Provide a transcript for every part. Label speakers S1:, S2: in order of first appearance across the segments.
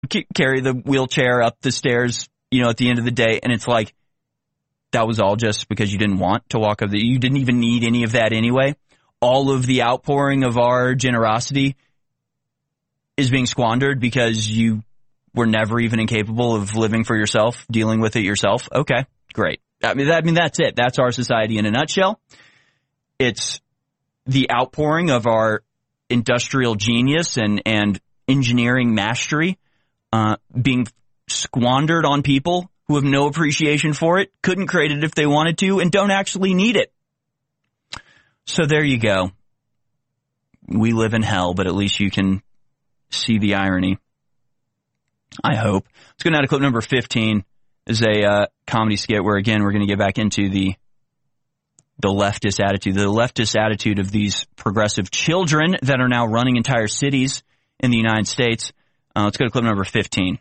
S1: carry the wheelchair up the stairs, at the end of the day. And it's like, that was all just because you didn't want to walk up you didn't even need any of that anyway. All of the outpouring of our generosity is being squandered because you were never even incapable of living for yourself, dealing with it yourself. Okay, great. I mean, that's it. That's our society in a nutshell. It's the outpouring of our industrial genius and engineering mastery being squandered on people who have no appreciation for it, couldn't create it if they wanted to, and don't actually need it. So there you go. We live in hell, but at least you can see the irony. I hope. Let's go now to clip number 15. Is a comedy skit where, again, we're going to get back into the leftist attitude. The leftist attitude of these progressive children that are now running entire cities in the United States. Let's go to clip number 15.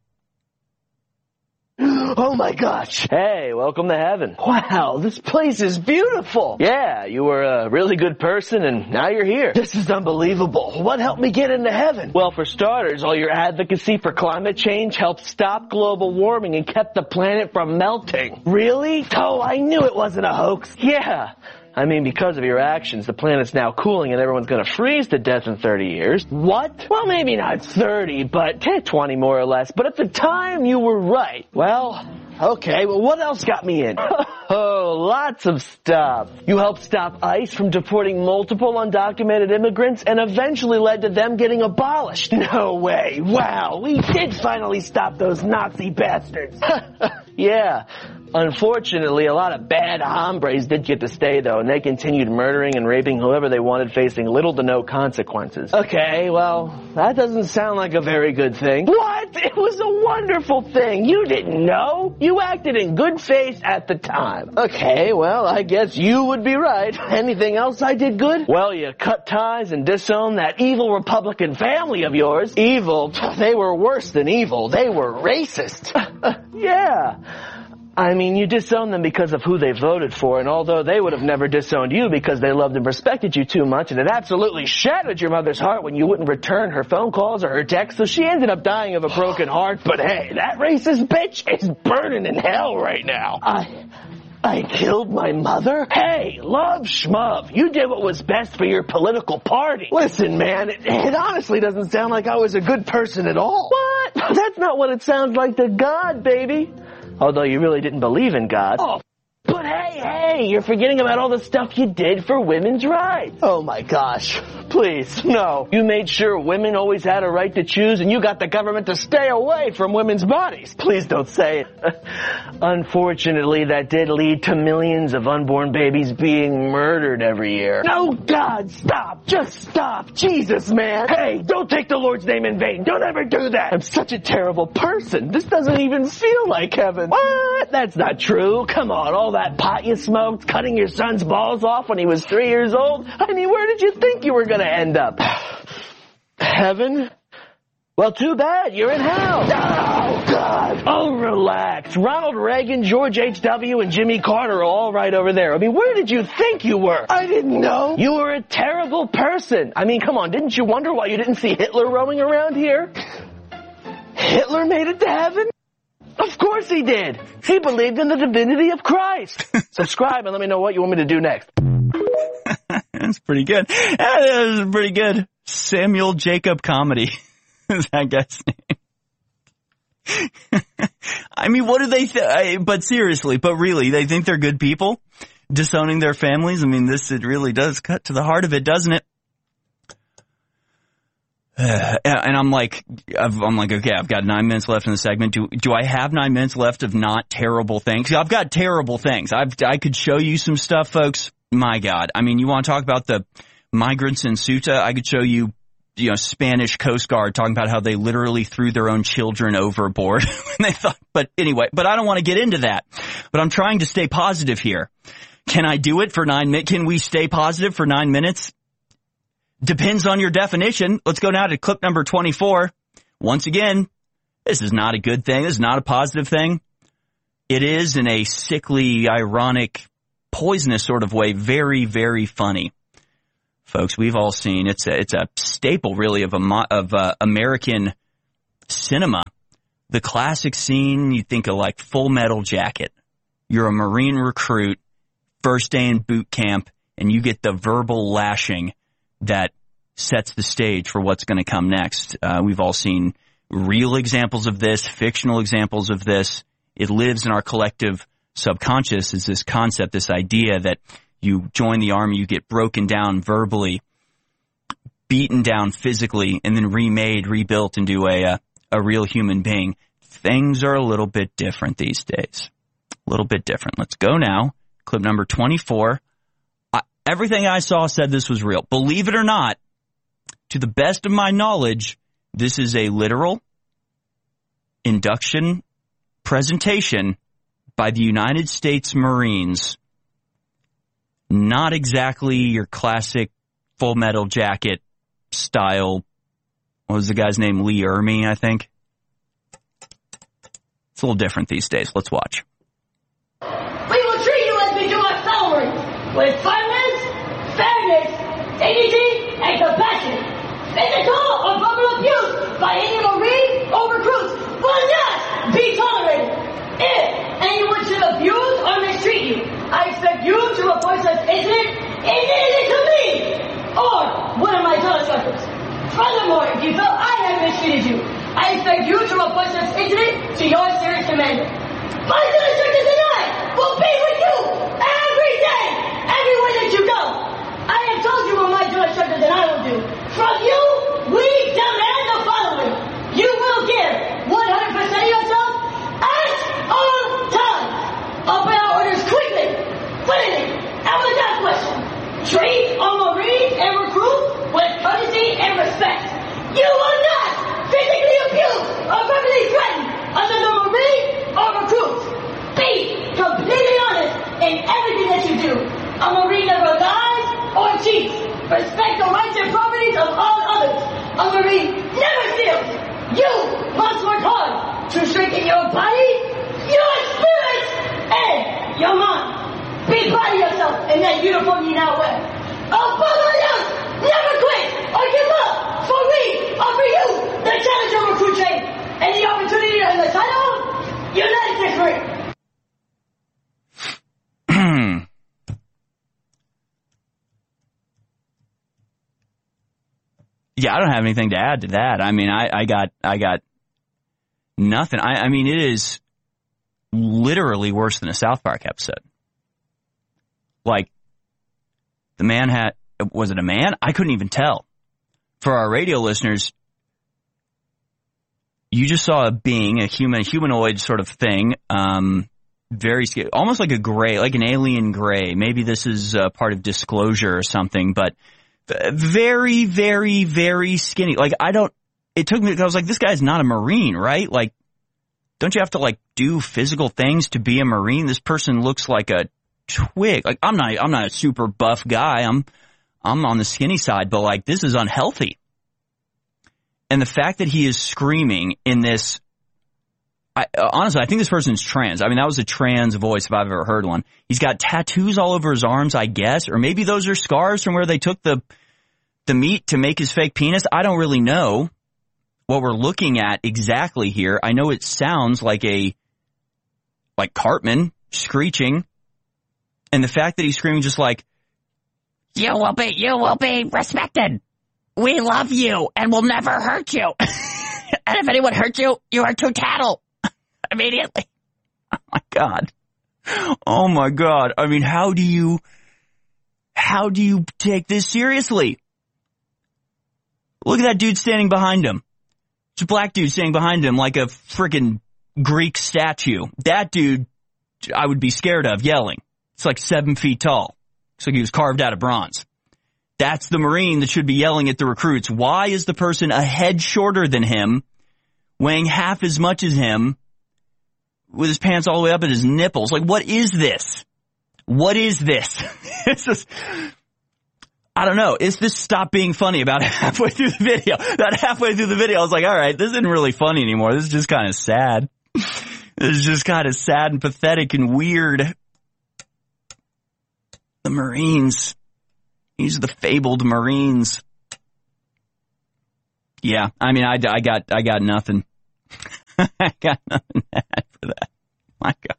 S2: Oh my gosh.
S3: Hey, welcome to heaven.
S2: Wow, this place is beautiful.
S3: Yeah, you were a really good person and now you're here.
S2: This is unbelievable. What helped me get into heaven?
S3: Well, for starters, all your advocacy for climate change helped stop global warming and kept the planet from melting.
S2: Really? Oh, I knew it wasn't a hoax.
S3: Yeah. I mean, because of your actions, the planet's now cooling and everyone's going to freeze to death in 30 years.
S2: What?
S3: Well, maybe not 30, but 20 more or less. But at the time, you were right.
S2: Well, okay. Well, what else got me in?
S3: Oh, lots of stuff. You helped stop ICE from deporting multiple undocumented immigrants and eventually led to them getting abolished.
S2: No way. Wow, we did finally stop those Nazi bastards.
S3: Yeah. Unfortunately, a lot of bad hombres did get to stay, though, and they continued murdering and raping whoever they wanted, facing little to no consequences.
S2: Okay, well,
S3: That doesn't sound like a very good thing.
S2: what? It was a wonderful thing. You didn't know. You acted in good faith at the time.
S3: Okay, well, I guess you would be right.
S2: Anything else I did good?
S3: Well, you cut ties and disowned that evil Republican family of yours.
S2: Evil? They were worse than evil. They were racist.
S3: Yeah. I mean, you disowned them because of who they voted for, and although they would have never disowned you because they loved and respected you too much, and it absolutely shattered your mother's heart when you wouldn't return her phone calls or her texts, so she ended up dying of a broken heart.
S2: But hey, that racist bitch is burning in hell right now. I killed my mother? Hey, love schmub. You did what was best for your political party. Listen, man, it honestly doesn't sound like I was a good person at all.
S3: What? That's not what it sounds like to God, baby. Although you really didn't believe in God.
S2: Oh, but hey, you're forgetting about all the stuff you did for women's rights. Oh my gosh. Please, no.
S3: You made sure women always had a right to choose, and you got the government to stay away from women's bodies.
S2: Please don't say it.
S3: Unfortunately, that did lead to millions of unborn babies being murdered every year.
S2: No, God, stop. Just stop. Jesus, man. Hey, don't take the Lord's name in vain. Don't ever do that. I'm such a terrible person. This doesn't even feel like heaven.
S3: What? That's not true. Come on, all that pot you smoked, cutting your son's balls off when he was 3 years old. I mean, where did you think you were going to end up?
S2: Heaven?
S3: Well, too bad. You're in hell.
S2: Oh, God.
S3: Oh, relax. Ronald Reagan, George H.W., and Jimmy Carter are all right over there. I mean, where did you think you were?
S2: I didn't know.
S3: You were a terrible person. I mean, come on. Didn't you wonder why you didn't see Hitler roaming around here?
S2: Hitler made it to heaven?
S3: Of course he did. He believed in the divinity of Christ. Subscribe and let me know what you want me to do next.
S1: That's pretty good. That is pretty good. Samuel Jacob Comedy is that guy's name. I mean, what do they but seriously, but really, they think they're good people? Disowning their families? I mean, it really does cut to the heart of it, doesn't it? And I'm like, okay, I've got 9 minutes left in the segment. Do I have 9 minutes left of not terrible things? I've got terrible things. I could show you some stuff, folks. My God. I mean, you want to talk about the migrants in Ceuta? I could show you, Spanish Coast Guard talking about how they literally threw their own children overboard. And they thought, but anyway, I don't want to get into that. But I'm trying to stay positive here. Can I do it for 9 minutes? Can we stay positive for 9 minutes? Depends on your definition. Let's go now to clip number 24. Once again, this is not a good thing. This is not a positive thing. It is, in a sickly, ironic, poisonous sort of way, very, very funny. Folks, we've all seen it's a staple, really, of American cinema, the classic scene, you think of like Full Metal Jacket. You're a Marine recruit, first day in boot camp, and you get the verbal lashing that sets the stage for what's going to come next. We've all seen real examples of this, fictional examples of this. It lives in our collective subconscious, is this concept, this idea that you join the army, you get broken down verbally, beaten down physically, and then remade, rebuilt into a real human being. Things are a little bit different these days. A little bit different. Let's go now. Clip number 24. Everything I saw said this was real. Believe it or not, to the best of my knowledge, this is a literal induction presentation by the United States Marines. Not exactly your classic Full Metal Jacket style. What was the guy's name? Lee Ermey, I think. It's a little different these days. Let's watch.
S4: We will treat you as we do our salary, with firmness, fairness, dignity, and compassion. Physical or verbal abuse by any Marine or recruits will not be tolerated. If anyone should abuse or mistreat you, I expect you to report such incident immediately to me or one of my drill instructors. Furthermore, if you feel I have mistreated you, I expect you to report such incident to your serious commander. My drill instructors and I will be with you every day, everywhere that you go. I have told you what my drill instructors and I will do. From you, we demand the following. You will give 100% of yourself at all times. Obey our orders quickly, willingly, and without question. Treat all Marines and recruits with courtesy and respect. You will not physically abuse or verbally threaten another Marine or recruit. Be completely honest in everything that you do. A Marine never lies or cheats. Respect the rights and properties of all others. A Marine never steals. You must work hard to strengthen your body, your spirit, and your mind. Be proud of yourself in that uniform you now wear. Above all else, never quit or give up, for we offer you the challenge of recruit train and the opportunity and the title, United States Marine.
S1: Yeah, I don't have anything to add to that. I mean, I got nothing. I mean, it is literally worse than a South Park episode. Like, the man was it a man? I couldn't even tell. For our radio listeners, you just saw a being, a humanoid sort of thing, very scary, almost like a gray, like an alien gray. Maybe this is part of Disclosure or something, but very, very, very skinny. Like, it took me, I was like, this guy's not a Marine, right? Like, don't you have to, like, do physical things to be a Marine? This person looks like a twig. Like, I'm not a super buff guy. I'm on the skinny side, but, like, this is unhealthy. And the fact that he is screaming in this, honestly, I think this person's trans. I mean, that was a trans voice if I've ever heard one. He's got tattoos all over his arms, I guess, or maybe those are scars from where they took the meat to make his fake penis. I don't really know what we're looking at exactly here. I know it sounds like Cartman screeching, and the fact that he's screaming just like, you will be respected. We love you and will never hurt you. And if anyone hurts you, you are to tattle immediately. Oh my God. Oh my God. I mean, how do you take this seriously? Look at that dude standing behind him. It's a black dude standing behind him like a freaking Greek statue. That dude, I would be scared of yelling. It's like 7 feet tall. Looks like he was carved out of bronze. That's the Marine that should be yelling at the recruits. Why is the person a head shorter than him, weighing half as much as him, with his pants all the way up at his nipples? Like, what is this? What is this? It's just, I don't know. It's just stopped being funny about halfway through the video. About halfway through the video, I was like, all right, this isn't really funny anymore. This is just kind of sad. This is just kind of sad and pathetic and weird. The Marines. These are the fabled Marines. Yeah, I mean, I got nothing. I got nothing to add for that. My God.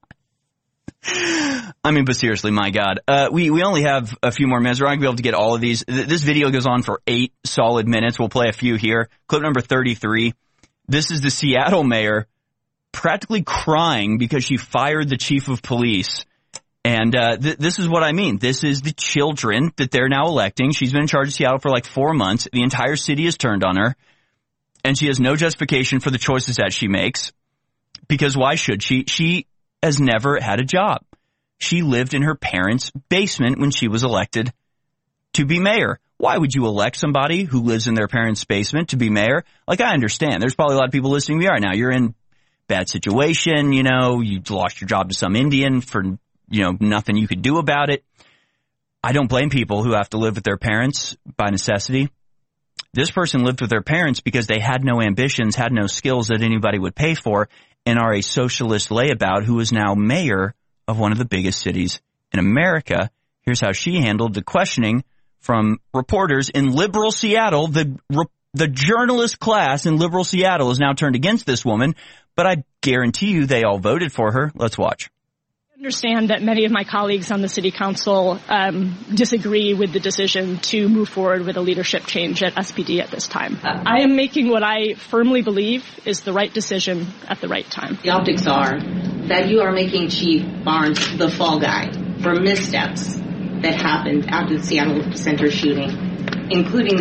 S1: I mean, but seriously, my God. We only have a few more minutes. We're not going to be able to get all of these. This video goes on for 8 solid minutes. We'll play a few here. Clip number 33. This is the Seattle mayor practically crying because she fired the chief of police. And this is what I mean. This is the children that they're now electing. She's been in charge of Seattle for like 4 months. The entire city has turned on her. And she has no justification for the choices that she makes. Because why should she? She has never had a job. She lived in her parents' basement when she was elected to be mayor. Why would you elect somebody who lives in their parents' basement to be mayor? Like, I understand. There's probably a lot of people listening to me right now. You're in bad situation, you know, you lost your job to some Indian for, you know, nothing you could do about it. I don't blame people who have to live with their parents by necessity. This person lived with their parents because they had no ambitions, had no skills that anybody would pay for, and are a socialist layabout who is now mayor of one of the biggest cities in America. Here's how she handled the questioning from reporters in liberal Seattle. The journalist class in liberal Seattle is now turned against this woman, but I guarantee you they all voted for her. Let's watch.
S5: I understand that many of my colleagues on the city council disagree with the decision to move forward with a leadership change at SPD at this time. I am making what I firmly believe is the right decision at the right time.
S6: The optics are that you are making Chief Barnes the fall guy for missteps that happened after the Seattle Center shooting, including the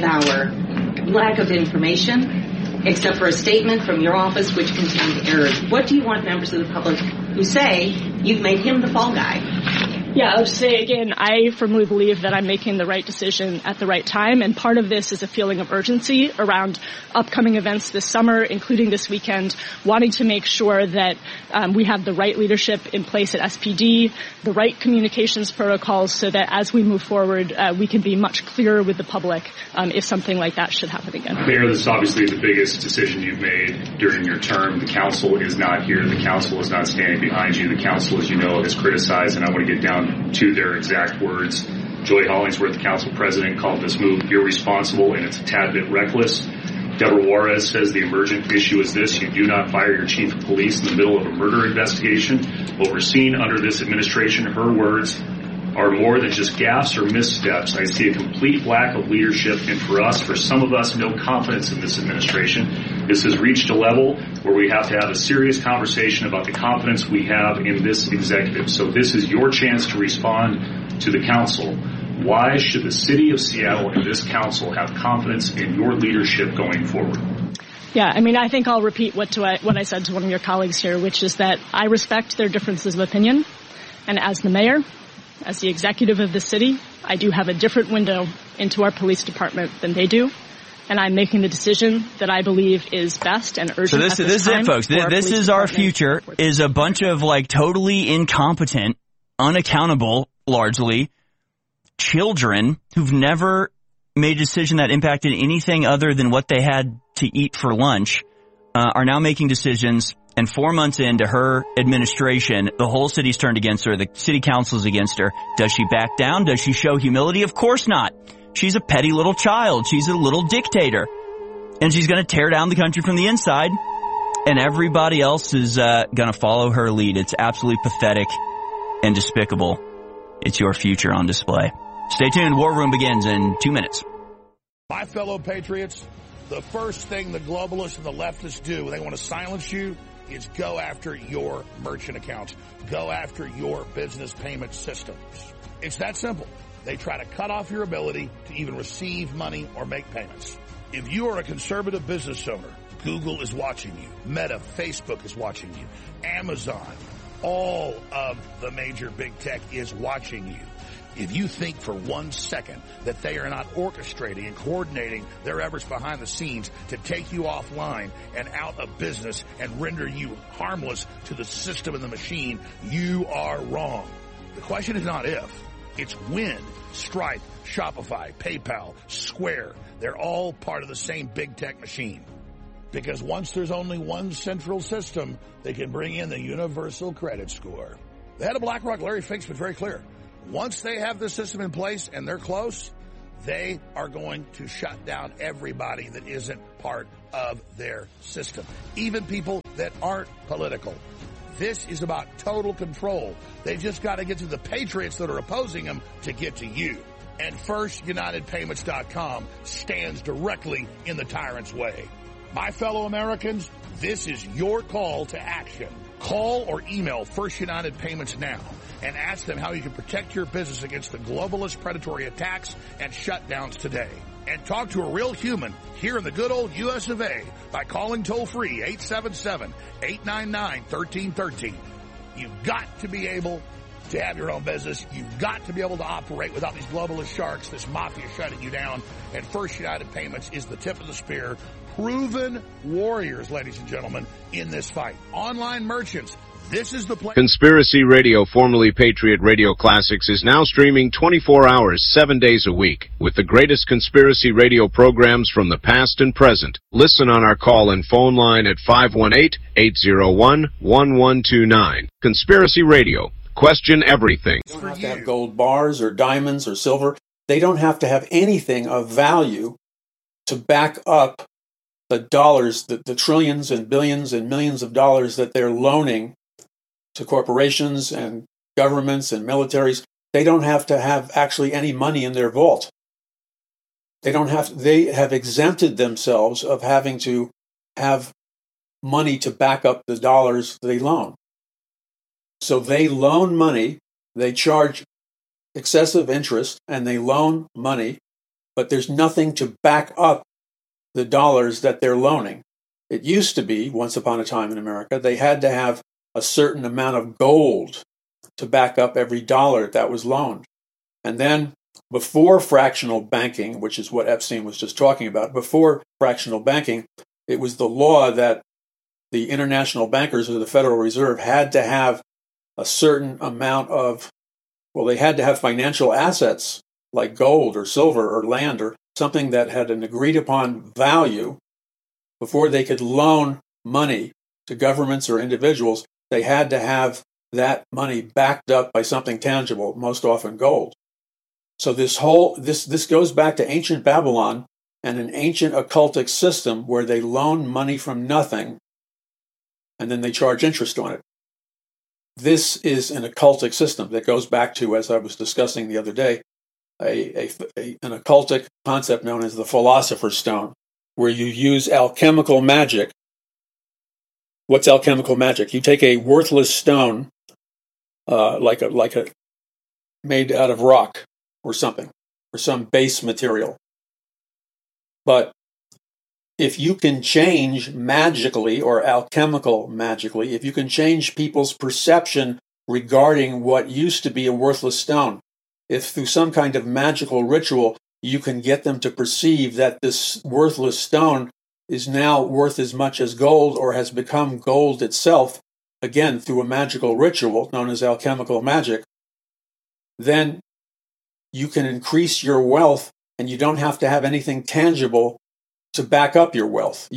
S6: 5-hour lack of information, except for a statement from your office which contained errors. What do you want members of the public who say you've made him the fall guy?
S5: Yeah, I'll say again, I firmly believe that I'm making the right decision at the right time, and part of this is a feeling of urgency around upcoming events this summer, including this weekend, wanting to make sure that we have the right leadership in place at SPD, the right communications protocols, so that as we move forward, we can be much clearer with the public if something like that should happen again.
S7: Mayor, this is obviously the biggest decision you've made during your term. The council is not here. The council is not standing behind you. The council, as you know, has criticized, and I want to get down to their exact words. Joy Hollingsworth, the council president, called this move irresponsible and it's a tad bit reckless. Deborah Juarez says the emergent issue is this: you do not fire your chief of police in the middle of a murder investigation. What we're seeing under this administration, her words, are more than just gaffes or missteps. I see a complete lack of leadership, and for some of us, no confidence in this administration. This has reached a level where we have to have a serious conversation about the confidence we have in this executive. So this is your chance to respond to the council. Why should the city of Seattle and this council have confidence in your leadership going forward?
S5: Yeah, I mean, I think I'll repeat what I said to one of your colleagues here, which is that I respect their differences of opinion, and as the mayor, as the executive of the city, I do have a different window into our police department than they do, and I'm making the decision that I believe is best and urgent.
S1: So this is it, folks. This is our future, is a bunch of like totally incompetent, unaccountable, largely, children who've never made a decision that impacted anything other than what they had to eat for lunch, are now making decisions. And 4 months into her administration, the whole city's turned against her. The city council's against her. Does she back down? Does she show humility? Of course not. She's a petty little child. She's a little dictator. And she's going to tear down the country from the inside. And everybody else is going to follow her lead. It's absolutely pathetic and despicable. It's your future on display. Stay tuned. War Room begins in 2 minutes.
S8: My fellow patriots, the first thing the globalists and the leftists do when they want to silence you is go after your merchant accounts. Go after your business payment systems. It's that simple. They try to cut off your ability to even receive money or make payments. If you are a conservative business owner, Google is watching you. Meta, Facebook is watching you. Amazon, all of the major big tech is watching you. If you think for 1 second that they are not orchestrating and coordinating their efforts behind the scenes to take you offline and out of business and render you harmless to the system and the machine, you are wrong. The question is not if, it's when. Stripe, Shopify, PayPal, Square, they're all part of the same big tech machine. Because once there's only one central system, they can bring in the universal credit score. The head of BlackRock, Larry Fink's been very clear. Once they have the system in place and they're close, They are going to shut down everybody that isn't part of their system, even people that aren't political. This is about total control. They just got to get to the patriots that are opposing them to get to you. And FirstUnitedPayments.com stands directly in the tyrant's way. My fellow Americans, this is your call to action. Call or email First United Payments now and ask them how you can protect your business against the globalist predatory attacks and shutdowns today. And talk to a real human here in the good old U.S. of A. by calling toll-free 877-899-1313. You've got to be able to have your own business. You've got to be able to operate without these globalist sharks, this mafia shutting you down. And First United Payments is the tip of the spear. Proven warriors, ladies and gentlemen, in this fight. Online merchants, this is the place.
S9: Conspiracy Radio, formerly Patriot Radio Classics, is now streaming 24 hours, 7 days a week, with the greatest conspiracy radio programs from the past and present. Listen on our call and phone line at 518-801-1129. Conspiracy Radio. Question everything.
S10: They don't have to have gold bars or diamonds or silver. They don't have to have anything of value to back up the dollars, the trillions and billions and millions of dollars that they're loaning to corporations and governments and militaries. They don't have to have actually any money in their vault. They have exempted themselves of having to have money to back up the dollars they loan. So they loan money, they charge excessive interest, and they loan money, but there's nothing to back up the dollars that they're loaning. It used to be, once upon a time in America, they had to have a certain amount of gold to back up every dollar that was loaned. And then before fractional banking, which is what Epstein was just talking about, before fractional banking, it was the law that the international bankers of the Federal Reserve had to have a certain amount of, they had to have financial assets like gold or silver or land or something that had an agreed upon value before they could loan money to governments or individuals. They had to have that money backed up by something tangible, most often gold. So this goes back to ancient Babylon and an ancient occultic system where they loan money from nothing and then they charge interest on it. This is an occultic system that goes back to, as I was discussing the other day, an occultic concept known as the Philosopher's Stone, where you use alchemical magic. What's alchemical magic? You take a worthless stone, like a made out of rock or something, or some base material. But if you can change magically or alchemical magically, if you can change people's perception regarding what used to be a worthless stone, if through some kind of magical ritual you can get them to perceive that this worthless stone is now worth as much as gold or has become gold itself, again through a magical ritual known as alchemical magic, then you can increase your wealth and you don't have to have anything tangible to back up your wealth.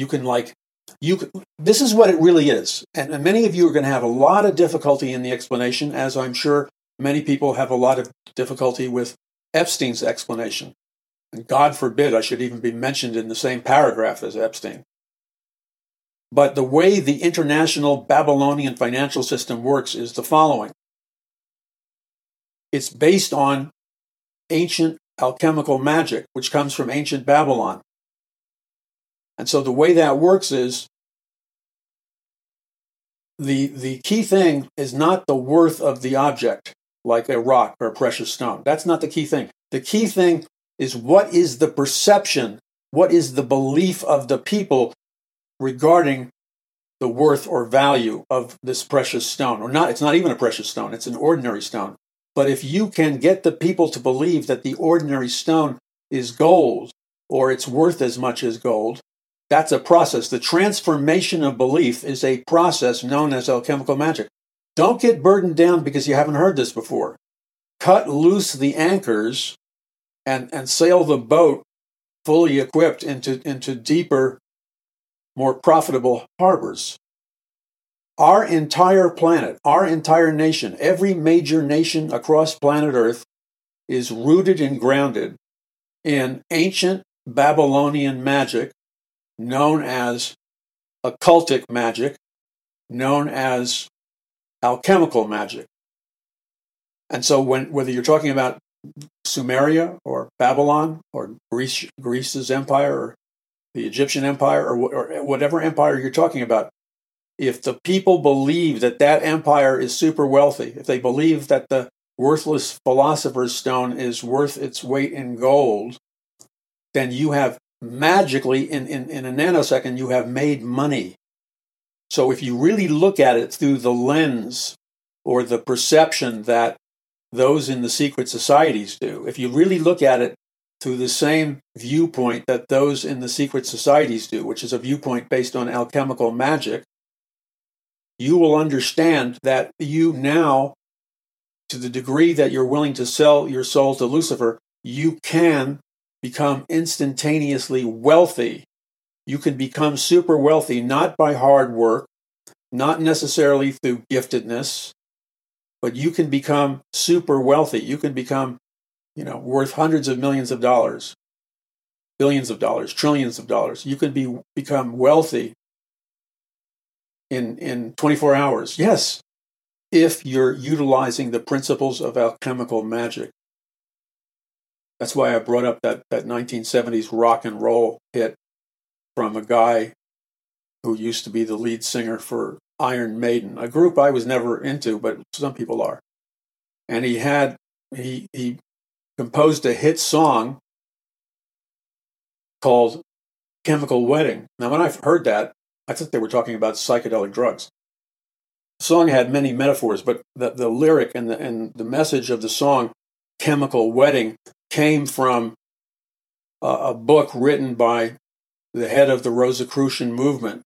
S10: This is what it really is. And many of you are going to have a lot of difficulty in the explanation, as I'm sure many people have a lot of difficulty with Epstein's explanation. And God forbid I should even be mentioned in the same paragraph as Epstein. But the way the international Babylonian financial system works is the following. It's based on ancient alchemical magic, which comes from ancient Babylon. And so the way that works is the key thing is not the worth of the object, like a rock or a precious stone. That's not the key thing. The key thing is what is the perception, what is the belief of the people regarding the worth or value of this precious stone. Or not, it's not even a precious stone, it's an ordinary stone. But if you can get the people to believe that the ordinary stone is gold, or it's worth as much as gold, that's a process. The transformation of belief is a process known as alchemical magic. Don't get burdened down because you haven't heard this before. Cut loose the anchors and sail the boat fully equipped into deeper, more profitable harbors. Our entire planet, our entire nation, every major nation across planet Earth is rooted and grounded in ancient Babylonian magic known as occultic magic, known as alchemical magic. And so whether you're talking about Sumeria or Babylon or Greece's empire or the Egyptian empire or whatever empire you're talking about, if the people believe that that empire is super wealthy, if they believe that the worthless philosopher's stone is worth its weight in gold, then you have magically, in a nanosecond, you have made money. So if you really look at it through the lens or the perception that those in the secret societies do, if you really look at it through the same viewpoint that those in the secret societies do, which is a viewpoint based on alchemical magic, you will understand that you now, to the degree that you're willing to sell your soul to Lucifer, you can become instantaneously wealthy. You can become super wealthy, not by hard work, not necessarily through giftedness, but you can become super wealthy. You can become, worth hundreds of millions of dollars, billions of dollars, trillions of dollars. You can become wealthy in 24 hours. Yes, if you're utilizing the principles of alchemical magic. That's why I brought up that 1970s rock and roll hit from a guy who used to be the lead singer for Iron Maiden, a group I was never into, but some people are. And he composed a hit song called Chemical Wedding. Now, when I heard that, I thought they were talking about psychedelic drugs. The song had many metaphors, but the lyric and the message of the song, Chemical Wedding, came from a book written by the head of the Rosicrucian movement,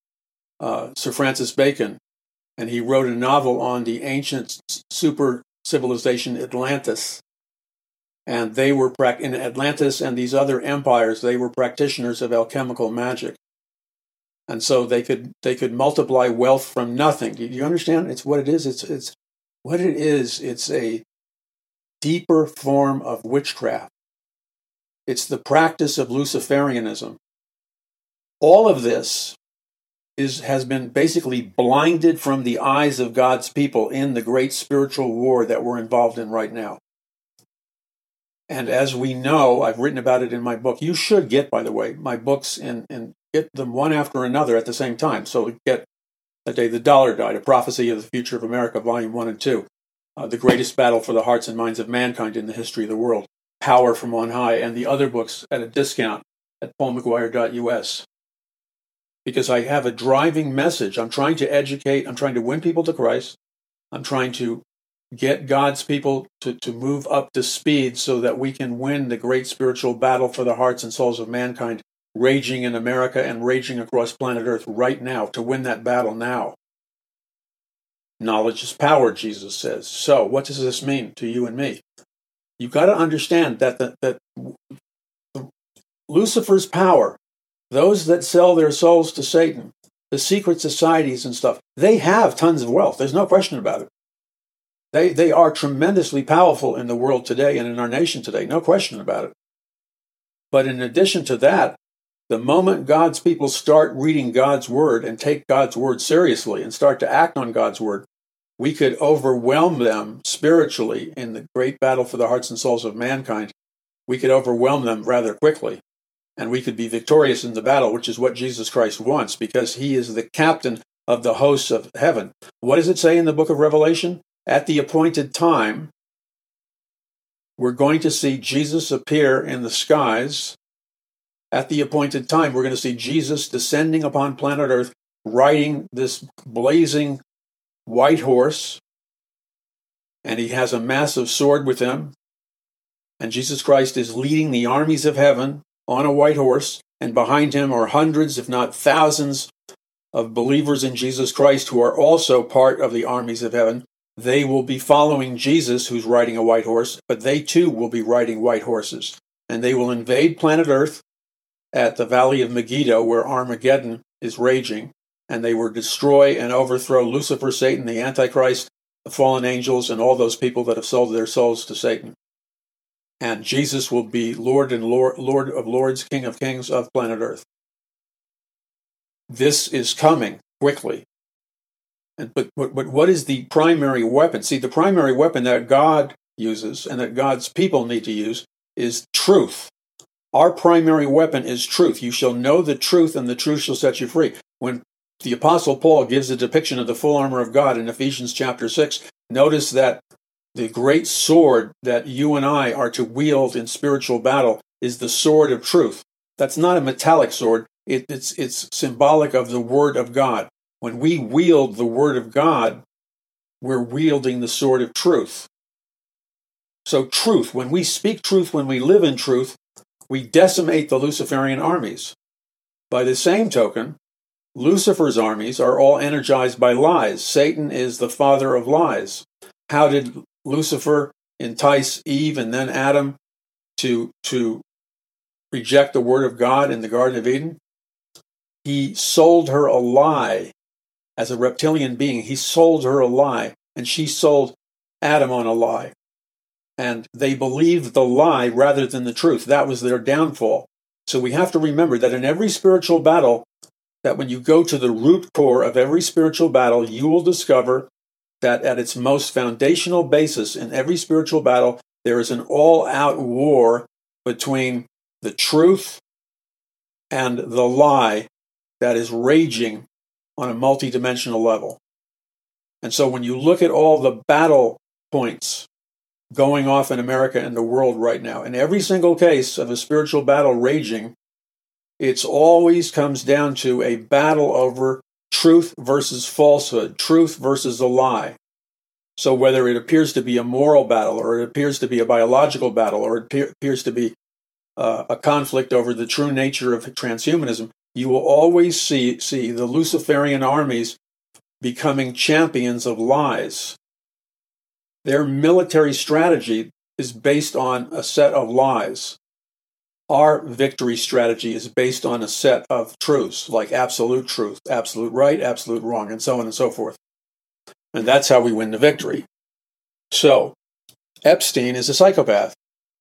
S10: Sir Francis Bacon, and he wrote a novel on the ancient super civilization Atlantis. And they were in Atlantis and these other empires, they were practitioners of alchemical magic. And so they could multiply wealth from nothing. Do you understand? It's what it is. It's what it is. It's a deeper form of witchcraft. It's the practice of Luciferianism. All of this has been basically blinded from the eyes of God's people in the great spiritual war that we're involved in right now. And as we know, I've written about it in my book. You should get, by the way, my books and get them one after another at the same time. So get The Day the Dollar Died, A Prophecy of the Future of America, Volume 1 and 2. The Greatest Battle for the Hearts and Minds of Mankind in the History of the World, Power from On High, and the other books at a discount at paulmcguire.us. Because I have a driving message. I'm trying to educate. I'm trying to win people to Christ. I'm trying to get God's people to move up to speed so that we can win the great spiritual battle for the hearts and souls of mankind, raging in America and raging across planet Earth right now, to win that battle now. Knowledge is power, Jesus says. So what does this mean to you and me? You've got to understand that Lucifer's power, those that sell their souls to Satan, the secret societies and stuff, they have tons of wealth. There's no question about it. They are tremendously powerful in the world today and in our nation today, no question about it. But in addition to that, the moment God's people start reading God's word and take God's word seriously and start to act on God's word, we could overwhelm them spiritually in the great battle for the hearts and souls of mankind. We could overwhelm them rather quickly, and we could be victorious in the battle, which is what Jesus Christ wants, because he is the captain of the hosts of heaven. What does it say in the book of Revelation? At the appointed time, we're going to see Jesus appear in the skies. At the appointed time, we're going to see Jesus descending upon planet Earth, riding this blazing white horse, and he has a massive sword with him. And Jesus Christ is leading the armies of heaven on a white horse, and behind him are hundreds, if not thousands, of believers in Jesus Christ who are also part of the armies of heaven. They will be following Jesus, who's riding a white horse, but they too will be riding white horses. And they will invade planet Earth at the Valley of Megiddo, where Armageddon is raging, and they will destroy and overthrow Lucifer, Satan, the Antichrist, the fallen angels, and all those people that have sold their souls to Satan. and Jesus will be Lord of Lords, King of Kings of planet Earth. This is coming quickly. But what is the primary weapon? See, the primary weapon that God uses and that God's people need to use is truth. Our primary weapon is truth. You shall know the truth, and the truth shall set you free. When the Apostle Paul gives a depiction of the full armor of God in Ephesians chapter 6, notice that the great sword that you and I are to wield in spiritual battle is the sword of truth. That's not a metallic sword. It's symbolic of the Word of God. When we wield the Word of God, we're wielding the sword of truth. So truth, when we speak truth, when we live in truth, we decimate the Luciferian armies. By the same token, Lucifer's armies are all energized by lies. Satan is the father of lies. How did Lucifer entice Eve and then Adam to reject the Word of God in the Garden of Eden? He sold her a lie. As a reptilian being, he sold her a lie, and she sold Adam on a lie. And they believed the lie rather than the truth. That was their downfall. So we have to remember that in every spiritual battle, that when you go to the root core of every spiritual battle, you will discover that at its most foundational basis in every spiritual battle, there is an all-out war between the truth and the lie that is raging on a multidimensional level. And so when you look at all the battle points going off in America and the world right now, in every single case of a spiritual battle raging, it always comes down to a battle over truth versus falsehood, truth versus a lie. So whether it appears to be a moral battle, or it appears to be a biological battle, or it appears to be a conflict over the true nature of transhumanism, you will always see the Luciferian armies becoming champions of lies. Their military strategy is based on a set of lies. Our victory strategy is based on a set of truths, like absolute truth, absolute right, absolute wrong, and so on and so forth. And that's how we win the victory. So, Epstein is a psychopath.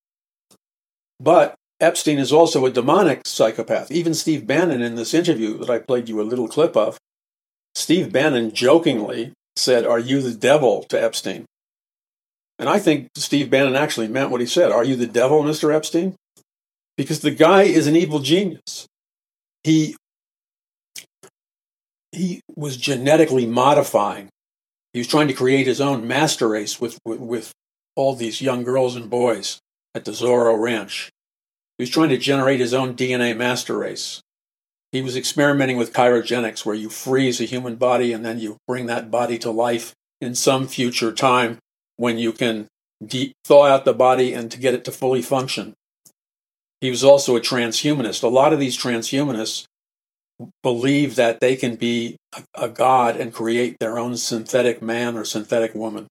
S10: But Epstein is also a demonic psychopath. Even Steve Bannon, in this interview that I played you a little clip of, Steve Bannon jokingly said, "Are you the devil?" to Epstein. And I think Steve Bannon actually meant what he said. Are you the devil, Mr. Epstein? Because the guy is an evil genius. He was genetically modifying. He was trying to create his own master race with all these young girls and boys at the Zorro Ranch. He was trying to generate his own DNA master race. He was experimenting with cryogenics, where you freeze a human body and then you bring that body to life in some future time when you can thaw out the body and to get it to fully function. He was also a transhumanist. A lot of these transhumanists believe that they can be a god and create their own synthetic man or synthetic woman.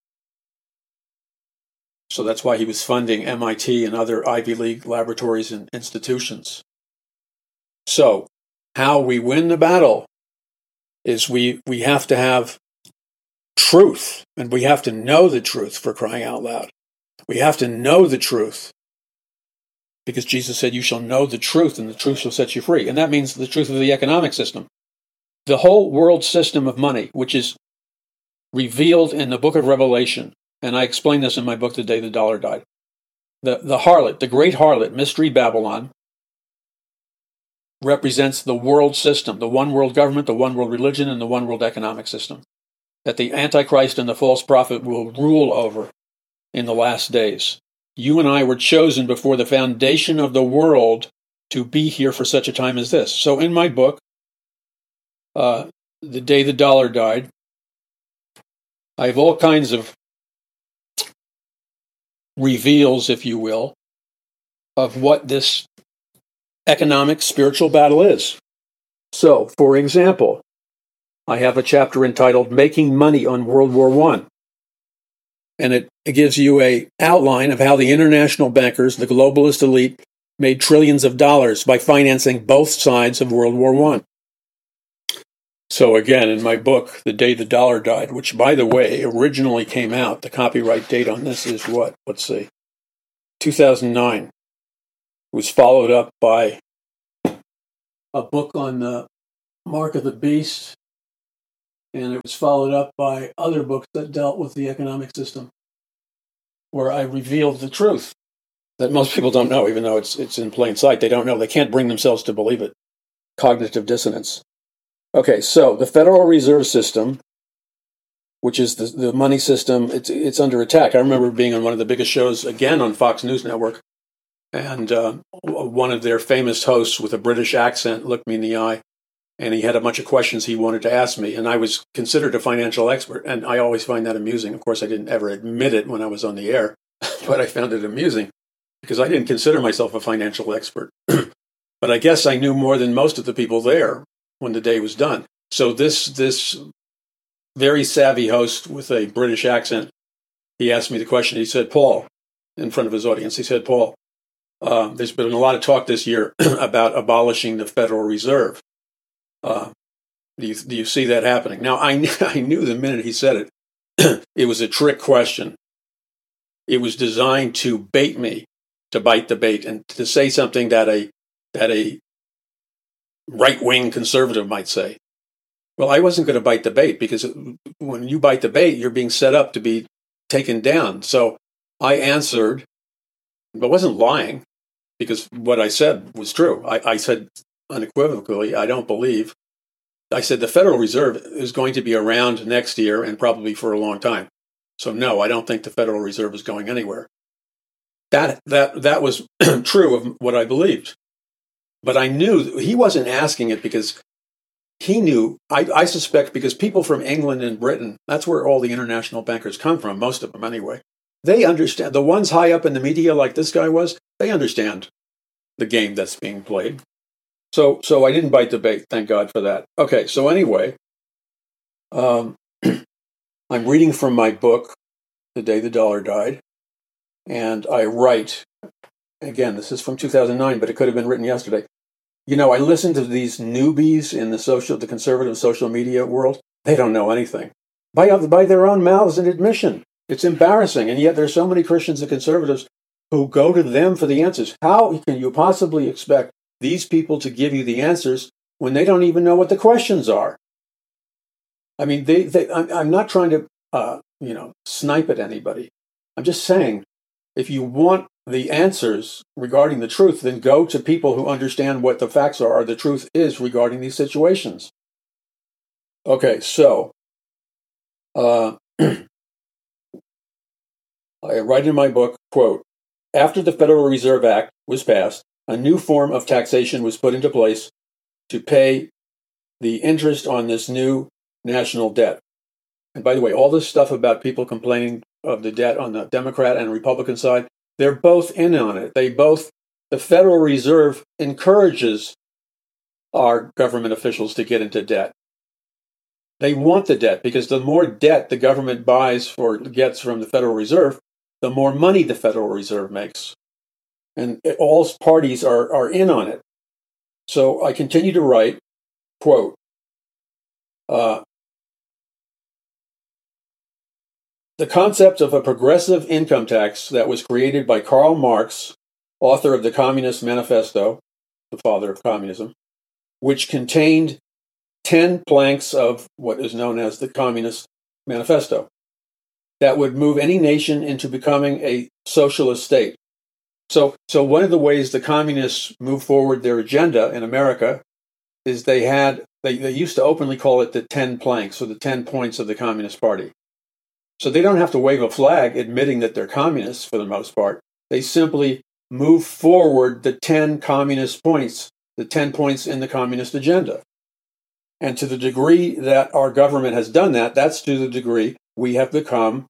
S10: So that's why he was funding MIT and other Ivy League laboratories and institutions. So, how we win the battle is we have to have truth, and we have to know the truth, for crying out loud. We have to know the truth, because Jesus said, "You shall know the truth, and the truth shall set you free." And that means the truth of the economic system. The whole world system of money, which is revealed in the book of Revelation, and I explain this in my book, The Day the Dollar Died. The harlot, the great harlot, Mystery Babylon, represents the world system, the one world government, the one world religion, and the one world economic system that the Antichrist and the false prophet will rule over in the last days. You and I were chosen before the foundation of the world to be here for such a time as this. So in my book, The Day the Dollar Died, I have all kinds of reveals, if you will, of what this economic spiritual battle is. So, for example, I have a chapter entitled Making Money on World War I. And it gives you an outline of how the international bankers, the globalist elite, made trillions of dollars by financing both sides of World War I. So again, in my book, The Day the Dollar Died, which, by the way, originally came out, the copyright date on this is what? Let's see. 2009. It was followed up by a book on the Mark of the Beast, and it was followed up by other books that dealt with the economic system, where I revealed the truth that most people don't know, even though it's in plain sight. They don't know. They can't bring themselves to believe it. Cognitive dissonance. Okay, so the Federal Reserve System, which is the money system, it's under attack. I remember being on one of the biggest shows, again on Fox News Network, and one of their famous hosts with a British accent looked me in the eye, and he had a bunch of questions he wanted to ask me, and I was considered a financial expert, and I always find that amusing. Of course, I didn't ever admit it when I was on the air, but I found it amusing because I didn't consider myself a financial expert. But I guess I knew more than most of the people there when the day was done. So this very savvy host with a British accent, he asked me the question. He said, Paul, in front of his audience, he said, Paul, there's been a lot of talk this year about abolishing the Federal Reserve. Do you see that happening? Now, I knew the minute he said it, it was a trick question. It was designed to bait me, to bite the bait, and to say something that a right-wing conservative might say. Well, I wasn't going to bite the bait, because when you bite the bait, you're being set up to be taken down. So I answered, but wasn't lying, because what I said was true. I said unequivocally, I don't believe. I said the Federal Reserve is going to be around next year and probably for a long time. So no, I don't think the Federal Reserve is going anywhere. That was true of what I believed. But I knew he wasn't asking it because he knew, I suspect, because people from England and Britain, that's where all the international bankers come from, most of them anyway. They understand, the ones high up in the media like this guy was, they understand the game that's being played. So I didn't bite the bait, thank God for that. Okay, so anyway, I'm reading from my book, The Day the Dollar Died, and I write, again, this is from 2009, but it could have been written yesterday. You know, I listen to these newbies in the conservative social media world. They don't know anything. By their own mouths and admission. It's embarrassing, and yet there's so many Christians and conservatives who go to them for the answers. How can you possibly expect these people to give you the answers when they don't even know what the questions are? I mean, I'm not trying to, snipe at anybody. I'm just saying, if you want the answers regarding the truth, then go to people who understand what the facts are or the truth is regarding these situations. Okay, so I write in my book, quote, after the Federal Reserve Act was passed, a new form of taxation was put into place to pay the interest on this new national debt. And by the way, all this stuff about people complaining of the debt on the Democrat and Republican side, they're both in on it. The Federal Reserve encourages our government officials to get into debt. They want the debt because the more debt the government buys or gets from the Federal Reserve, the more money the Federal Reserve makes. And all parties are in on it. So I continue to write, quote, the concept of a progressive income tax that was created by Karl Marx, author of the Communist Manifesto, the father of communism, which contained 10 planks of what is known as the Communist Manifesto, that would move any nation into becoming a socialist state. So one of the ways the communists move forward their agenda in America is they used to openly call it the 10 planks, or the 10 points of the Communist Party. So they don't have to wave a flag admitting that they're communists for the most part. They simply move forward the 10 communist points, the 10 points in the communist agenda. And to the degree that our government has done that, that's to the degree we have become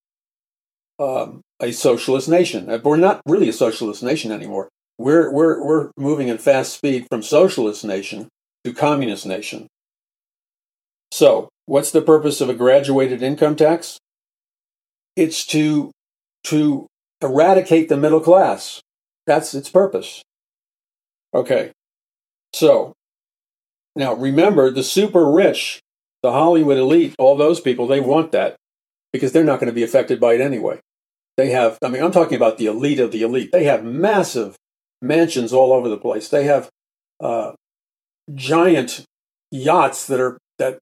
S10: a socialist nation. We're not really a socialist nation anymore. We're moving at fast speed from socialist nation to communist nation. So, what's the purpose of a graduated income tax? It's to eradicate the middle class. That's its purpose. Okay. So, now remember, the super rich, the Hollywood elite, all those people, they want that because they're not going to be affected by it anyway. They have, I mean, I'm talking about the elite of the elite. They have massive mansions all over the place. They have giant yachts that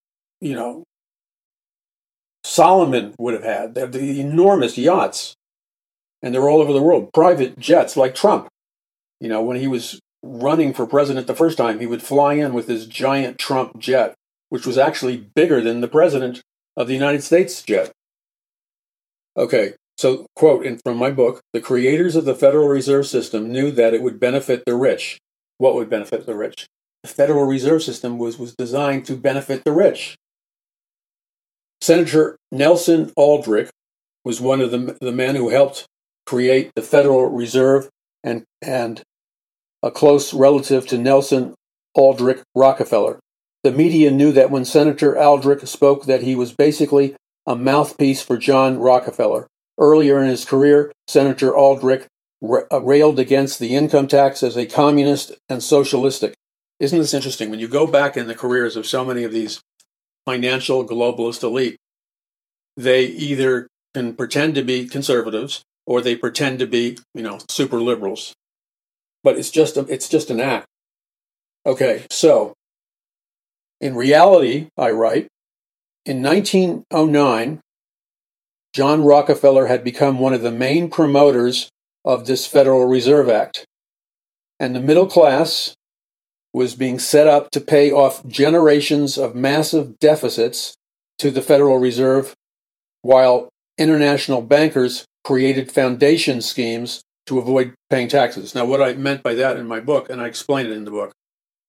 S10: Solomon would have had. They have the enormous yachts, and they're all over the world. Private jets like Trump. When he was running for president the first time, he would fly in with his giant Trump jet, which was actually bigger than the president of the United States jet. Okay, so quote from my book, the creators of the Federal Reserve System knew that it would benefit the rich. What would benefit the rich? The Federal Reserve System was designed to benefit the rich. Senator Nelson Aldrich was one of the men who helped create the Federal Reserve and a close relative to Nelson Aldrich Rockefeller. The media knew that when Senator Aldrich spoke that he was basically a mouthpiece for John Rockefeller. Earlier in his career, Senator Aldrich railed against the income tax as a communist and socialistic. Isn't this interesting? When you go back in the careers of so many of these financial globalist elite, they either can pretend to be conservatives or they pretend to be, super liberals. But it's just an act. Okay, so in reality, I write, in 1909, John Rockefeller had become one of the main promoters of this Federal Reserve Act, and the middle class was being set up to pay off generations of massive deficits to the Federal Reserve, while international bankers created foundation schemes to avoid paying taxes. Now, what I meant by that in my book, and I explain it in the book,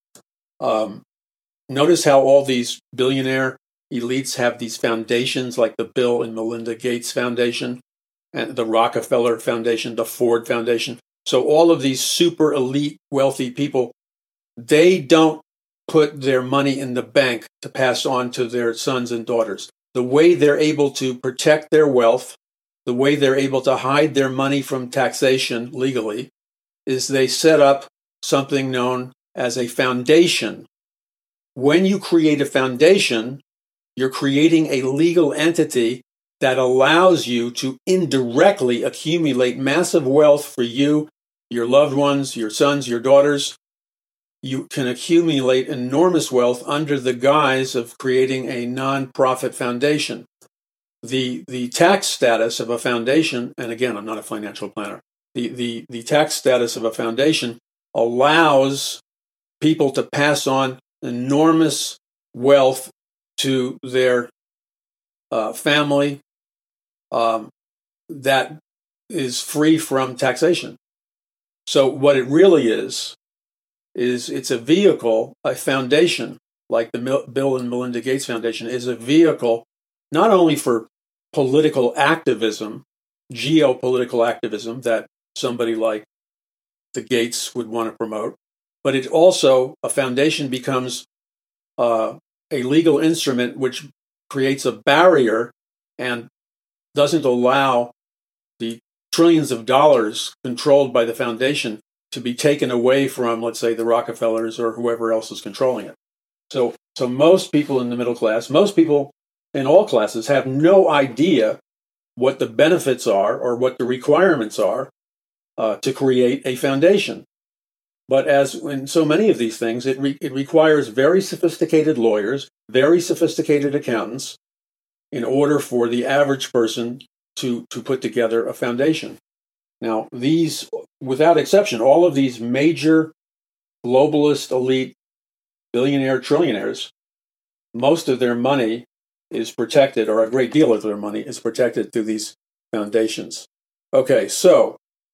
S10: notice how all these billionaire elites have these foundations like the Bill and Melinda Gates Foundation, and the Rockefeller Foundation, the Ford Foundation. So all of these super elite wealthy people, they don't put their money in the bank to pass on to their sons and daughters. The way they're able to protect their wealth, the way they're able to hide their money from taxation legally, is they set up something known as a foundation. When you create a foundation, you're creating a legal entity that allows you to indirectly accumulate massive wealth for you, your loved ones, your sons, your daughters. You can accumulate enormous wealth under the guise of creating a non-profit foundation. The tax status of a foundation, and again, I'm not a financial planner, the tax status of a foundation allows people to pass on enormous wealth to their family that is free from taxation. So what it really is it's a vehicle, a foundation, like the Bill and Melinda Gates Foundation, is a vehicle not only for political activism, geopolitical activism that somebody like the Gates would want to promote, but it also, a foundation becomes a legal instrument which creates a barrier and doesn't allow the trillions of dollars controlled by the foundation to be taken away from, let's say, the Rockefellers or whoever else is controlling it. So most people in the middle class, most people in all classes have no idea what the benefits are or what the requirements are to create a foundation. But as in so many of these things, it requires very sophisticated lawyers, very sophisticated accountants in order for the average person to put together a foundation. Now, these, without exception, all of these major globalist elite billionaire trillionaires, most of their money is protected, or a great deal of their money is protected through these foundations. Okay, so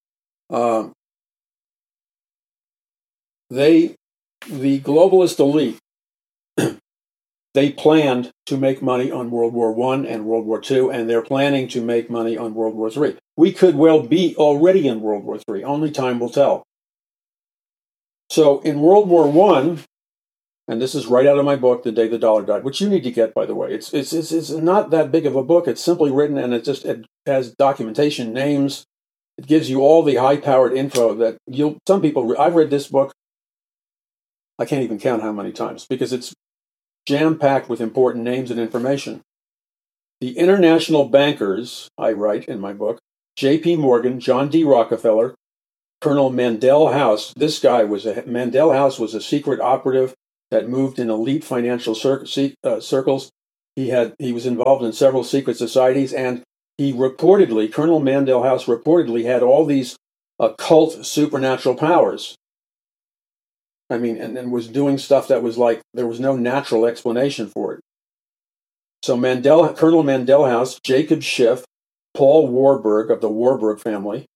S10: the globalist elite, they planned to make money on World War I and World War II, and they're planning to make money on World War III. We could well be already in World War III. Only time will tell. So in World War I, and this is right out of my book, The Day the Dollar Died, which you need to get, by the way. It's not that big of a book. It's simply written, and it has documentation, names. It gives you all the high-powered info that some people, I've read this book, I can't even count how many times, because it's jam-packed with important names and information. The international bankers, I write in my book, J.P. Morgan, John D. Rockefeller, Colonel Mandel House. Mandel House was a secret operative that moved in elite financial circles. He was involved in several secret societies, and Colonel Mandel House reportedly had all these occult supernatural powers. I mean, and was doing stuff that was like, there was no natural explanation for it. So Colonel Mandel House, Jacob Schiff, Paul Warburg of the Warburg family,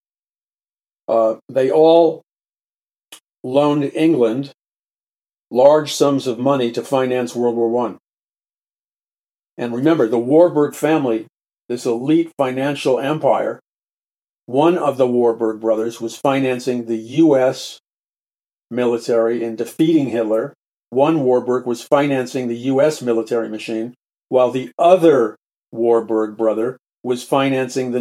S10: they all loaned England large sums of money to finance World War I. And remember, the Warburg family, this elite financial empire, one of the Warburg brothers was financing the U.S. military in defeating Hitler. One Warburg was financing the U.S. military machine, while the other Warburg brother was financing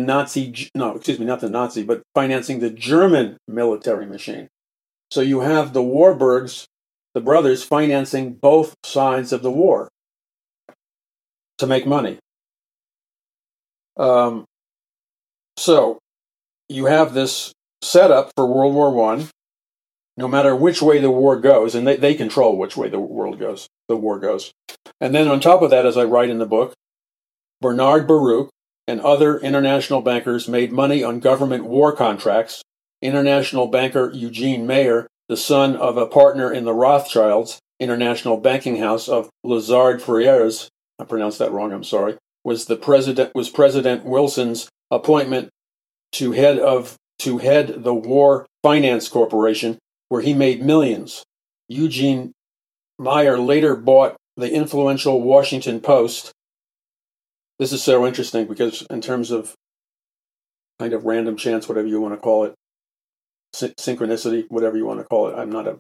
S10: financing the German military machine. So you have the Warburgs, the brothers, financing both sides of the war to make money. So you have this setup for World War I. No matter which way the war goes, and they control which way the war goes. And then on top of that, as I write in the book, Bernard Baruch and other international bankers made money on government war contracts. International banker Eugene Mayer, the son of a partner in the Rothschilds, international banking house of Lazard Frères, I pronounced that wrong, I'm sorry, was President Wilson's appointment to head the War Finance Corporation, where he made millions. Eugene Meyer later bought the influential Washington Post. This is so interesting because in terms of kind of random chance, whatever you want to call it, synchronicity, whatever you want to call it, I'm not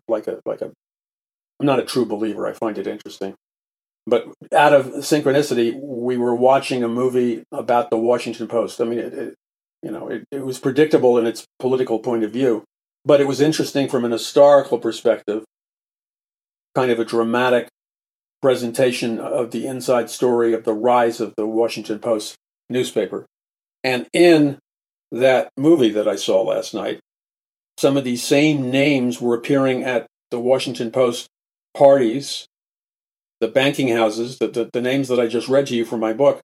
S10: a true believer. I find it interesting. But out of synchronicity, we were watching a movie about the Washington Post. I mean, it was predictable in its political point of view. But it was interesting from an historical perspective, kind of a dramatic presentation of the inside story of the rise of the Washington Post newspaper. And in that movie that I saw last night, some of these same names were appearing at the Washington Post parties, the banking houses, the names that I just read to you from my book.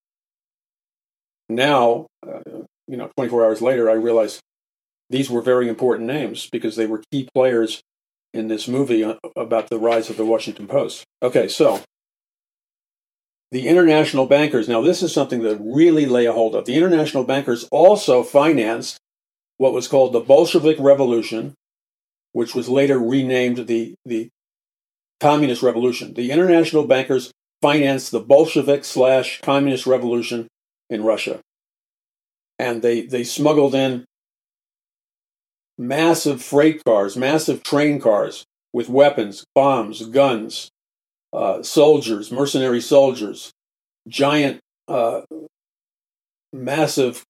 S10: Now, 24 hours later, I realized these were very important names because they were key players in this movie about the rise of the Washington Post. Okay, so the international bankers, now this is something that really lay a hold of. The international bankers also financed what was called the Bolshevik Revolution, which was later renamed the Communist Revolution. The international bankers financed the Bolshevik/Communist Revolution in Russia. And they smuggled in massive freight cars, massive train cars with weapons, bombs, guns, soldiers, mercenary soldiers, giant, massive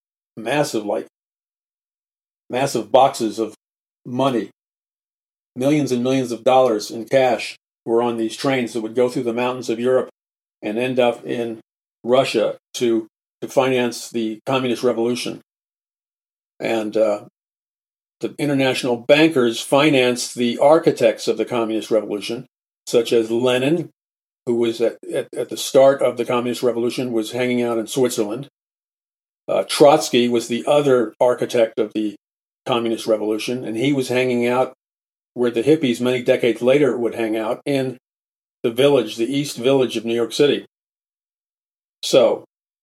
S10: boxes of money, millions and millions of dollars in cash were on these trains that would go through the mountains of Europe and end up in Russia to finance the Communist Revolution. And the international bankers financed the architects of the Communist Revolution, such as Lenin, who was at the start of the Communist Revolution, was hanging out in Switzerland. Trotsky was the other architect of the Communist Revolution, and he was hanging out where the hippies many decades later would hang out, in the East Village of New York City. So,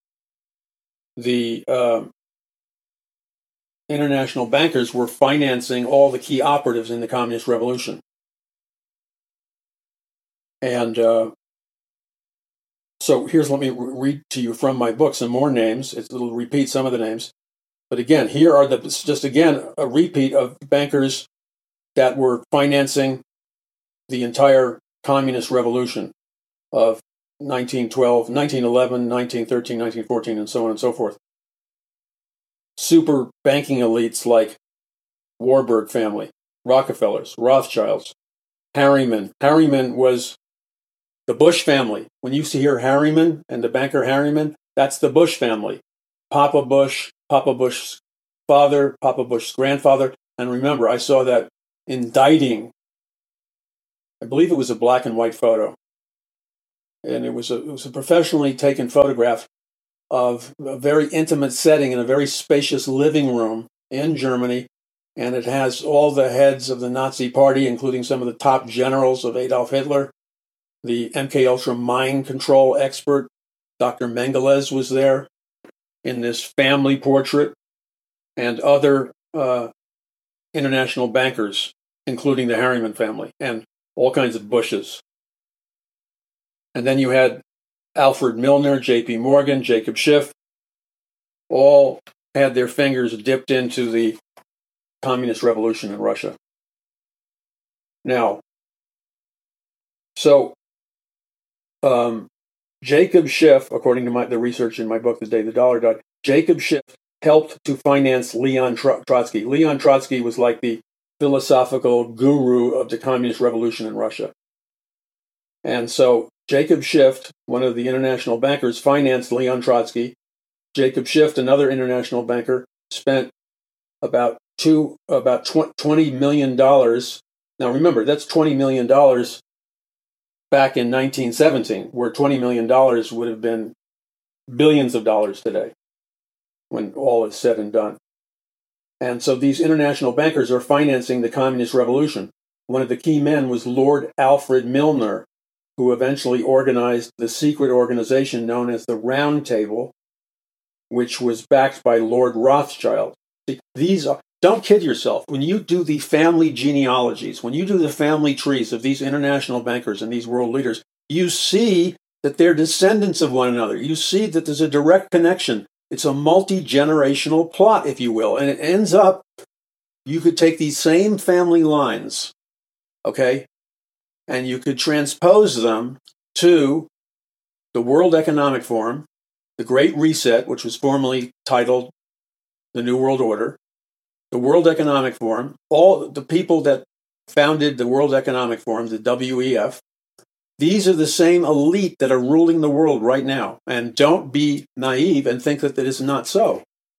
S10: the international bankers were financing all the key operatives in the Communist Revolution. And so let me read to you from my book some more names. It'll repeat some of the names. But again, here are just a repeat of bankers that were financing the entire Communist Revolution of 1912, 1911, 1913, 1914, and so on and so forth. Super banking elites like Warburg family, Rockefellers, Rothschilds, Harriman. Harriman was the Bush family. When you hear Harriman and the banker Harriman, that's the Bush family. Papa Bush, Papa Bush's father, Papa Bush's grandfather. And remember, I saw that indicting, I believe it was a black and white photo. And it was a professionally taken photograph of a very intimate setting in a very spacious living room in Germany. And it has all the heads of the Nazi party, including some of the top generals of Adolf Hitler. The MKUltra mind control expert, Dr. Mengele, was there in this family portrait, and other international bankers, including the Harriman family, and all kinds of Bushes. And then you had Alfred Milner, J.P. Morgan, Jacob Schiff, all had their fingers dipped into the communist revolution in Russia. Now, so Jacob Schiff, according to the research in my book, The Day the Dollar Died, Jacob Schiff helped to finance Leon Trotsky. Leon Trotsky was like the philosophical guru of the communist revolution in Russia. And so Jacob Schiff, one of the international bankers, financed Leon Trotsky. Jacob Schiff, another international banker, spent about $20 million. Now remember, that's $20 million back in 1917, where $20 million would have been billions of dollars today, when all is said and done. And so these international bankers are financing the communist revolution. One of the key men was Lord Alfred Milner, who eventually organized the secret organization known as the Round Table, which was backed by Lord Rothschild. See, don't kid yourself. When you do the family genealogies, when you do the family trees of these international bankers and these world leaders, you see that they're descendants of one another. You see that there's a direct connection. It's a multi-generational plot, if you will. And it ends up, you could take these same family lines, okay, and you could transpose them to the World Economic Forum, the Great Reset, which was formerly titled the New World Order, the World Economic Forum, all the people that founded the World Economic Forum, the WEF, these are the same elite that are ruling the world right now. And don't be naive and think that is not so.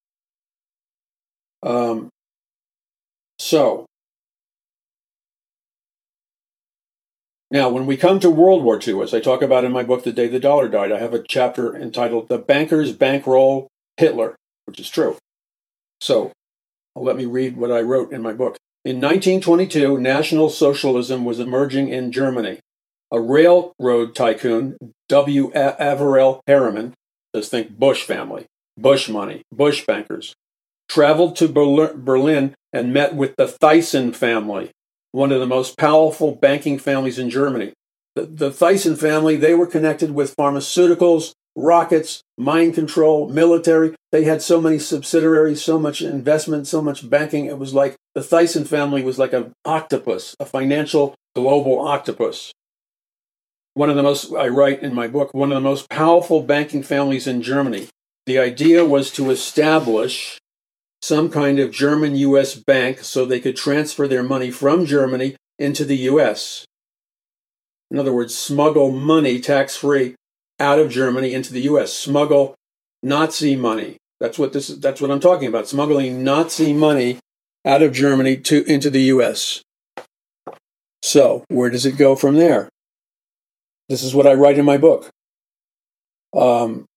S10: Now, when we come to World War II, as I talk about in my book, The Day the Dollar Died, I have a chapter entitled The Bankers Bankroll Hitler, which is true. So, let me read what I wrote in my book. In 1922, National Socialism was emerging in Germany. A railroad tycoon, W. Averell Harriman, just think Bush family, Bush money, Bush bankers, traveled to Berlin and met with the Thyssen family, one of the most powerful banking families in Germany. The Thyssen family, they were connected with pharmaceuticals, rockets, mind control, military. They had so many subsidiaries, so much investment, so much banking. It was like the Thyssen family was like an octopus, a financial global octopus. One of the most, I write in my book, one of the most powerful banking families in Germany. The idea was to establish some kind of German-U.S. bank so they could transfer their money from Germany into the U.S. In other words, smuggle money tax-free out of Germany into the U.S. Smuggle Nazi money. That's what I'm talking about. Smuggling Nazi money out of Germany into the U.S. So, where does it go from there? This is what I write in my book. Quote,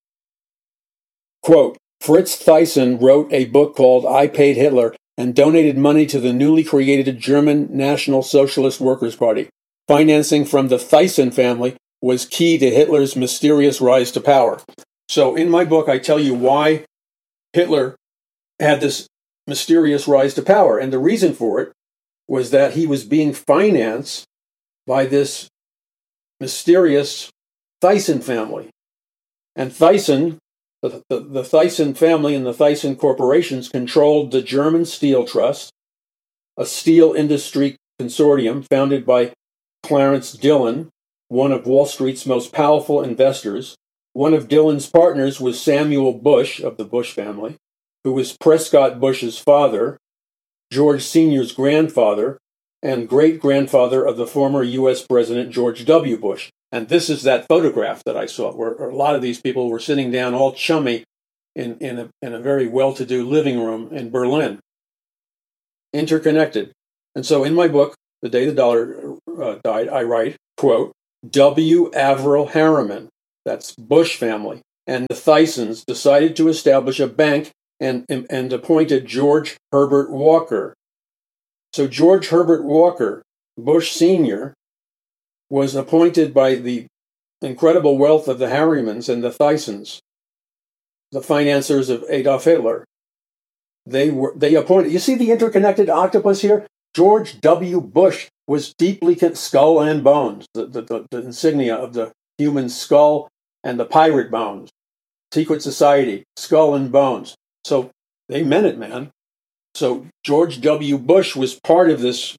S10: Fritz Thyssen wrote a book called I Paid Hitler and donated money to the newly created German National Socialist Workers' Party. Financing from the Thyssen family was key to Hitler's mysterious rise to power. So in my book, I tell you why Hitler had this mysterious rise to power. And the reason for it was that he was being financed by this mysterious Thyssen family. And Thyssen, the Thyssen family and the Thyssen corporations controlled the German Steel Trust, a steel industry consortium founded by Clarence Dillon, one of Wall Street's most powerful investors. One of Dillon's partners was Samuel Bush of the Bush family, who was Prescott Bush's father, George Sr.'s grandfather, and great-grandfather of the former U.S. President George W. Bush. And this is that photograph that I saw, where a lot of these people were sitting down all chummy in a very well-to-do living room in Berlin. Interconnected. And so in my book, The Day the Dollar Died, I write, quote, W. Averell Harriman, that's Bush family, and the Thysons decided to establish a bank and appointed George Herbert Walker. So George Herbert Walker, Bush Sr., was appointed by the incredible wealth of the Harrimans and the Thysons, the financiers of Adolf Hitler. They appointed. You see the interconnected octopus here? George W. Bush was deeply skull and bones, the insignia of the human skull and the pirate bones. Secret society, skull and bones. So they meant it, man. So George W. Bush was part of this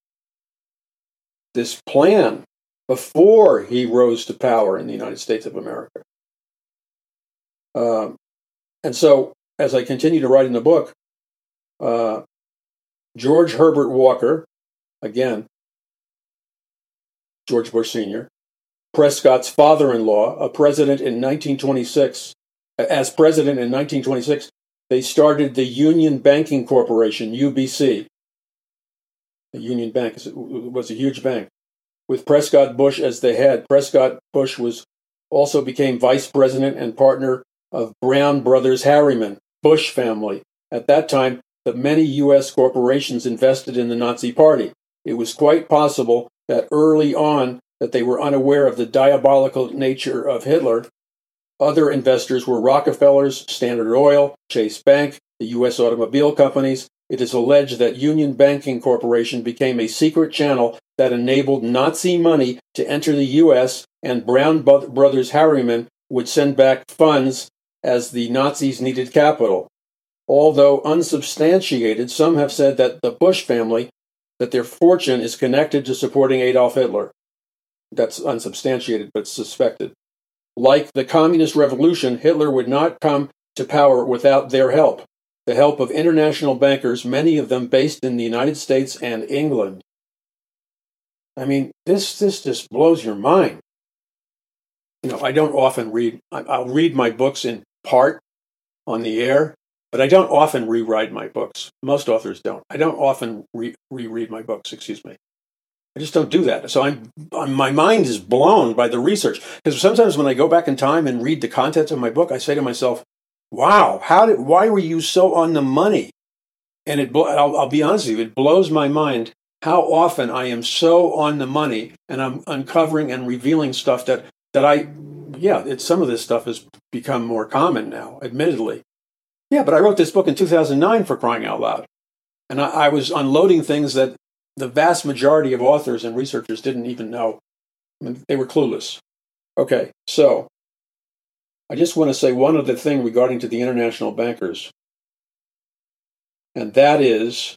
S10: plan before he rose to power in the United States of America. And so, as I continue to write in the book, George Herbert Walker, again, George Bush Sr., Prescott's father-in-law, as president in 1926, they started the Union Banking Corporation, UBC. The Union Bank was a huge bank. With Prescott Bush as the head, Prescott Bush also became vice president and partner of Brown Brothers Harriman, Bush family. At that time, the many U.S. corporations invested in the Nazi Party. It was quite possible that early on that they were unaware of the diabolical nature of Hitler. Other investors were Rockefellers, Standard Oil, Chase Bank, the U.S. automobile companies. It is alleged that Union Banking Corporation became a secret channel that enabled Nazi money to enter the U.S., and Brown Brothers Harriman would send back funds as the Nazis needed capital. Although unsubstantiated, some have said that the Bush family, that their fortune is connected to supporting Adolf Hitler. That's unsubstantiated, but suspected. Like the Communist Revolution, Hitler would not come to power without their help, the help of international bankers, many of them based in the United States and England. I mean, this just blows your mind. You know, I don't often read. I'll read my books in part on the air, but I don't often rewrite my books. Most authors don't. I don't often reread my books, excuse me. I just don't do that. So my mind is blown by the research. Because sometimes when I go back in time and read the contents of my book, I say to myself, wow, why were you so on the money? And I'll be honest with you, it blows my mind how often I am so on the money and I'm uncovering and revealing stuff that some of this stuff has become more common now, admittedly. Yeah, but I wrote this book in 2009, for crying out loud. And I was unloading things that the vast majority of authors and researchers didn't even know. I mean, they were clueless. Okay, so I just want to say one other thing regarding to the international bankers. And that is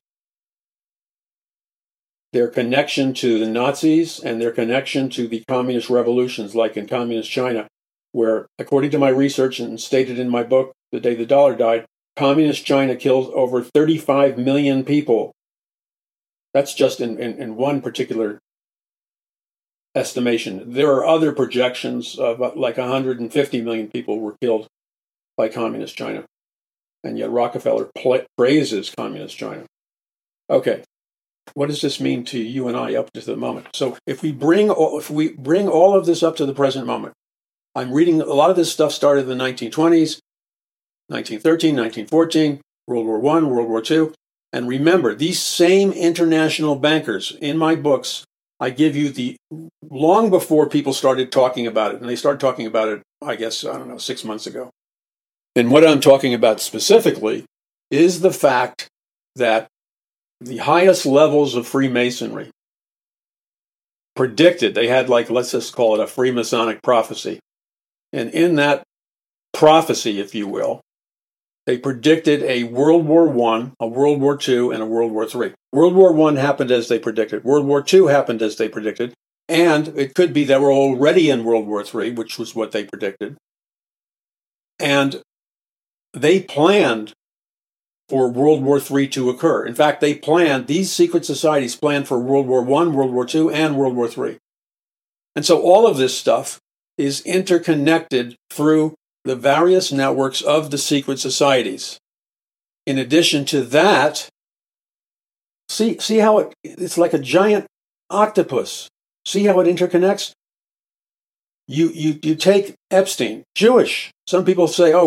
S10: their connection to the Nazis and their connection to the communist revolutions, like in communist China, where, according to my research and stated in my book, The Day the Dollar Died, communist China killed over 35 million people. That's just in one particular estimation. There are other projections of like 150 million people were killed by communist China. And yet Rockefeller praises communist China. Okay. What does this mean to you and I up to the moment? So if we bring all of this up to the present moment, I'm reading a lot of this stuff started in the 1920s, 1913, 1914, World War I, World War II. And remember, these same international bankers, in my books, I give you long before people started talking about it. And they started talking about it, I guess, 6 months ago. And what I'm talking about specifically is the fact that the highest levels of Freemasonry predicted, they had let's just call it a Freemasonic prophecy. And in that prophecy, if you will, they predicted a World War I, a World War II, and a World War III. World War I happened as they predicted. World War II happened as they predicted. And it could be that we're already in World War III, which was what they predicted. And they planned for World War III to occur. In fact, these secret societies planned for World War I, World War II, and World War III. And so all of this stuff is interconnected through the various networks of the secret societies. In addition to that, see how it's like a giant octopus. See how it interconnects? You take Epstein, Jewish. Some people say, oh,